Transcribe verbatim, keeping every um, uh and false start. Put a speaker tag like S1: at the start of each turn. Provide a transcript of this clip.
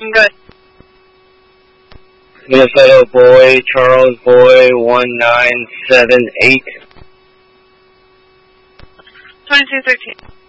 S1: I'm good.
S2: Minnesota Boy, Charles Boy, one nine seven eight.
S1: twenty-two thirteen.